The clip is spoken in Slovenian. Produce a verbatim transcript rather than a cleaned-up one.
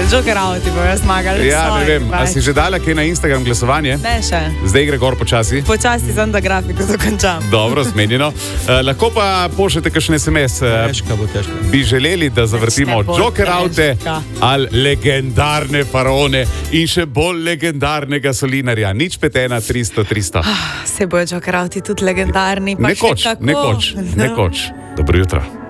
Joker Auti bojo zmagali. Ja, ne vem, a si že dala kaj na Instagram glasovanje? Ne še. Zdaj gre gor počasi. Počasi sem da grafiko dokončam. Dobro, zmenjeno. Uh, lahko pa pošljete kakšen es em es. Uh, Težka bo, težka. Bi želeli, da zavrtimo Joker Aute ali legendarne faraone in še bolj legendarnega solinarja. Nič pet ena tristo tristo. Se bojo Joker Auti tudi legendarni. Pa Nekoč, še kako. nekoč, nekoč. Dobro jutro.